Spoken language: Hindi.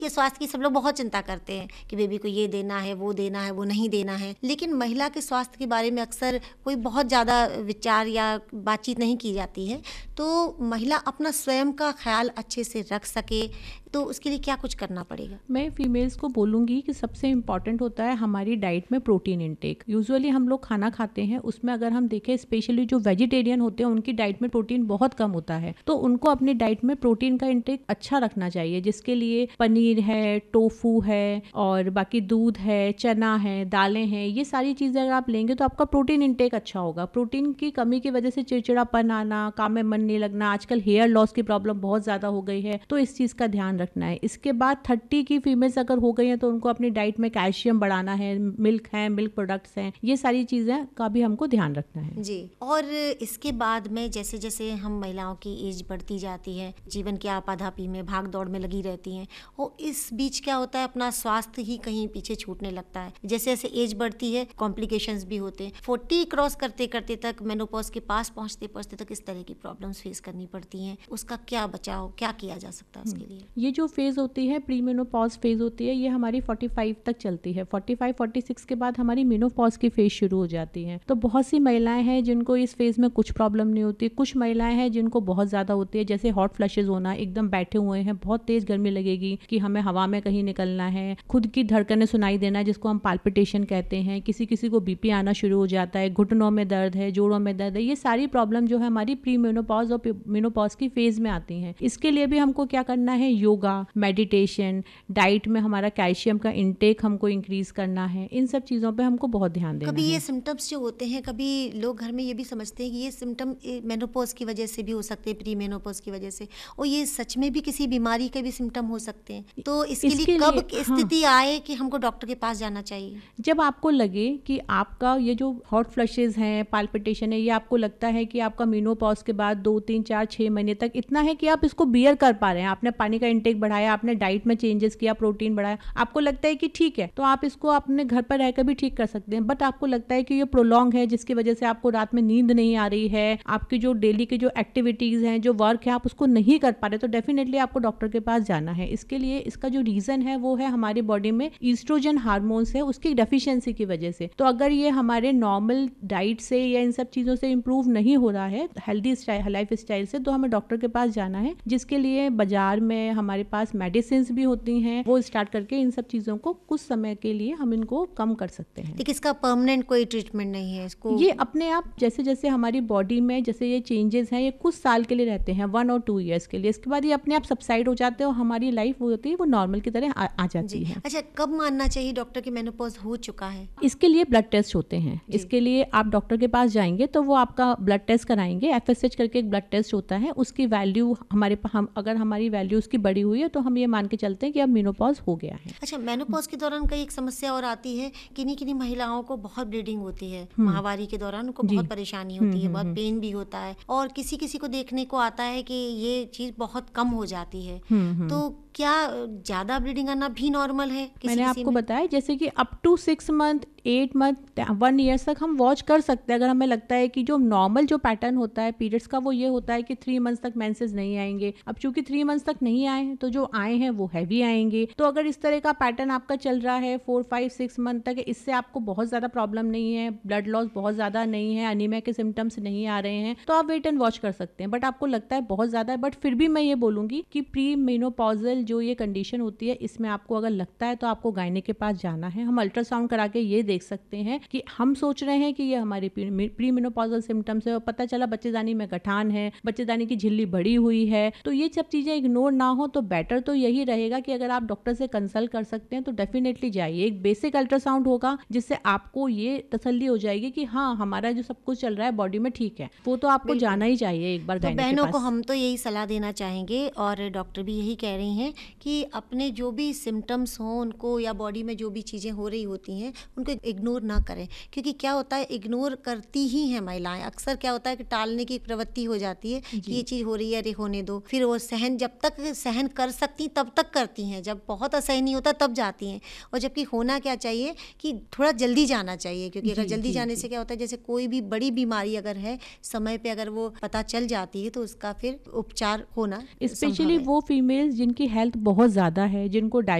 ये स्वास्थ्य की सब लोग बहुत चिंता करते हैं कि बेबी को ये देना है, वो देना है, वो नहीं देना है, लेकिन महिला के स्वास्थ्य के बारे में अक्सर कोई बहुत ज़्यादा विचार या बातचीत नहीं की जाती है। तो महिला अपना स्वयं का ख्याल अच्छे से रख सके तो उसके लिए क्या कुछ करना पड़ेगा? मैं फीमेल्स को बोलूँगी कि सबसे इम्पॉर्टेंट होता है हमारी डाइट में प्रोटीन इंटेक। यूजुअली हम लोग खाना खाते हैं, उसमें अगर हम देखें स्पेशली जो वेजिटेरियन होते हैं उनकी डाइट में प्रोटीन बहुत कम होता है, तो उनको अपनी डाइट में प्रोटीन का इंटेक अच्छा रखना चाहिए, जिसके लिए पनीर है, टोफू है और बाकी दूध है, चना है, दालें हैं, ये सारी चीज़ें अगर आप लेंगे तो आपका प्रोटीन इंटेक अच्छा होगा। प्रोटीन की कमी की वजह से चिड़चिड़ापन आना, काम में मन नहीं लगना, आजकल हेयर लॉस की प्रॉब्लम बहुत ज़्यादा हो गई है, तो इस चीज़ का ध्यान रखना है। इसके बाद 30 की फीमेल्स अगर हो गई हैं तो उनको अपनी डाइट में कैल्शियम बढ़ाना है, मिल्क है, मिल्क प्रोडक्ट्स हैं, ये सारी चीज़ें का भी हमको ध्यान रखना है जी। और इसके बाद में जैसे जैसे हम महिलाओं की एज बढ़ती जाती है, जीवन की आपाधापी में भाग दौड़ में लगी रहती हैं, और इस बीच क्या होता है अपना स्वास्थ्य ही कहीं पीछे छूटने लगता है। जैसे जैसे एज बढ़ती है कॉम्प्लिकेशंस भी होते हैं। 40 क्रॉस करते करते तक, मेनोपॉज के पास पहुंचते पहुंचते तक इस तरह की प्रॉब्लम्स फेस करनी पड़ती हैं। उसका क्या बचाव, क्या किया जा सकता है उसके लिए? ये जो फेज़ होती है, प्री मेनोपॉज फेज़ होती है, ये हमारी 45 तक चलती है। 45-46 के बाद हमारी मेनोपॉज की फेज़ शुरू हो जाती है। तो बहुत सी महिलाएं हैं जिनको इस फेज़ में कुछ प्रॉब्लम नहीं होती, कुछ महिलाएं हैं जिनको बहुत ज़्यादा होती है, जैसे हॉट फ्लशेज होना, एकदम बैठे हुए हैं, बहुत तेज़ गर्मी लगेगी कि हमें हवा में कहीं निकलना है, खुद की धड़कनें सुनाई देना जिसको हम पाल्पिटेशन कहते हैं, किसी किसी को बीपी आना शुरू हो जाता है, घुटनों में दर्द है, जोड़ों में दर्द है, ये सारी प्रॉब्लम जो है हमारी प्री मेनोपॉज और मेनोपॉज की फेज़ में आती हैं। इसके लिए भी हमको क्या करना है, योगा, मेडिटेशन, डाइट में हमारा कैल्शियम का इंटेक हमको इंक्रीज करना है, इन सब चीज़ों पे हमको बहुत ध्यान देना कभी है। ये सिम्टम्स जो होते हैं, कभी लोग घर में ये भी समझते हैं कि ये सिम्टम मेनोपॉज की वजह से भी हो सकते हैं, प्री मेनोपॉज की वजह से, और ये सच में भी किसी बीमारी के भी सिम्टम हो सकते हैं। तो इसके लिए कब स्थिति आए कि हमको डॉक्टर के पास जाना चाहिए? जब आपको लगे कि आपका ये जो हॉट फ्लशेज हैं, पाल्पिटेशन है, ये आपको लगता है कि आपका मेनोपॉज के बाद 2, 3, 4, 6 महीने तक इतना है कि आप इसको बियर कर पा रहे हैं, आपने पानी का इंटेक बढ़ाया, आपने डाइट में चेंजेस किया, प्रोटीन बढ़ाया, आपको लगता है कि ठीक है, तो आप इसको अपने घर पर रहकर भी ठीक कर सकते हैं। बट आपको लगता है कि ये प्रोलॉन्ग है, जिसकी वजह से आपको रात में नींद नहीं आ रही है, आपकी जो डेली की जो एक्टिविटीज़ हैं, जो वर्क है, आप उसको नहीं कर पा रहे, तो डेफिनेटली आपको डॉक्टर के पास जाना है। इसके लिए इसका जो रीज़न है वो है हमारी बॉडी में ईस्ट्रोजन हार्मोन्स है, उसकी डेफिशिएंसी की वजह से। तो अगर ये हमारे नॉर्मल डाइट से या इन सब चीज़ों से इम्प्रूव नहीं हो रहा है, हेल्दी लाइफ स्टाइल से, तो हमें डॉक्टर के पास जाना है, जिसके लिए बाजार में हमारे पास मेडिसिन भी होती हैं, वो स्टार्ट करके इन सब चीज़ों को कुछ समय के लिए हम इनको कम कर सकते हैं। लेकिन इसका परमानेंट कोई ट्रीटमेंट नहीं है इसको? ये अपने आप जैसे जैसे हमारी बॉडी में जैसे ये चेंजेस हैं, ये कुछ साल के लिए रहते हैं, 1 और 2 ईयर्स के लिए। इसके बाद ये अपने आप सबसाइड हो जाते हैं और हमारी लाइफ वो होती है वो नॉर्मल की तरह आ जाती है। अच्छा, कब मानना चाहिए डॉक्टर की मेनोपॉज हो चुका है? इसके लिए ब्लड टेस्ट होते हैं। इसके लिए आप डॉक्टर के पास जाएंगे तो वो आपका ब्लड टेस्ट कराएंगे, FSH करके एक ब्लड टेस्ट होता है, उसकी वैल्यू अगर हमारी वैल्यू उसकी बढ़ी हुई है तो हम ये मान के चलते हैं कि अब मेनोपॉज हो गया है। अच्छा, मेनोपॉज के दौरान कई एक समस्या और आती है, किन्हीं महिलाओं को बहुत ब्लीडिंग होती है, माहवारी के दौरान उनको बहुत परेशानी होती है, बहुत पेन भी होता है, और किसी किसी को देखने को आता है कि ये चीज बहुत कम हो जाती है। तो क्या ज्यादा ब्लीडिंग आना भी नॉर्मल है? मैंने आपको बताया जैसे कि up to 6 month, 8 month, 1 year तक हम वॉच कर सकते हैं। अगर हमें लगता है कि जो नॉर्मल जो पैटर्न होता है पीरियड्स का वो ये होता है कि 3 मंथ्स तक मेंसेस नहीं आएंगे, अब चूंकि 3 मंथ्स तक नहीं आए हैं तो जो आए हैं वो हैवी आएंगे। तो अगर इस तरह का पैटर्न आपका चल रहा है 4, 5, 6 मंथ तक, इससे आपको बहुत ज़्यादा प्रॉब्लम नहीं है, ब्लड लॉस बहुत ज़्यादा नहीं है, अनीमिया के सिम्टम्स नहीं आ रहे हैं, तो आप वेट एंड वॉच कर सकते हैं। बट आपको लगता है बहुत ज़्यादा है, बट फिर भी मैं ये बोलूँगी कि प्री मेनोपॉजल जो ये कंडीशन होती है, इसमें आपको अगर लगता है तो आपको गायने के पास जाना है। हम अल्ट्रासाउंड करा के ये देख सकते हैं कि हम सोच रहे हैं कि ये हमारी प्री मेनोपॉजल सिम्टम्स है, और पता चला बच्चेदानी में गठान है, बच्चेदानी की झिल्ली बढ़ी हुई है, तो ये सब चीज़ें इग्नोर ना हो तो बेटर तो यही रहेगा कि अगर आप डॉक्टर से कंसल्ट कर सकते हैं तो डेफिनेटली जाइए। एक बेसिक अल्ट्रासाउंड होगा जिससे आपको ये तसल्ली हो जाएगी कि हाँ, हमारा जो सब कुछ चल रहा है बॉडी में ठीक है, वो तो आपको जाना ही चाहिए एक बार तो गायने के बहनों पास। को हम तो यही सलाह देना चाहेंगे, और डॉक्टर भी यही कह रही हैं कि अपने जो भी सिम्टम्स हों उनको, या बॉडी में जो भी चीज़ें हो रही होती हैं उनको इग्नोर ना करें, क्योंकि क्या होता है इग्नोर करती ही हैं महिलाएं। अक्सर क्या होता है कि टालने की प्रवृत्ति हो जाती है कि ये चीज़ हो रही है, अरे होने दो, फिर वो जब तक सहन कर सकती तब तक करती हैं, जब बहुत असहनीय होता तब जाती हैं। और जबकि होना क्या चाहिए कि थोड़ा जल्दी जाना चाहिए, क्योंकि अगर जल्दी जाने से क्या होता है, जैसे कोई भी बड़ी बीमारी अगर है, समय पे अगर वो पता चल जाती है तो उसका फिर उपचार होना स्पेशली वो फीमेल्स जिनकी हेल्थ बहुत ज़्यादा है, जिनको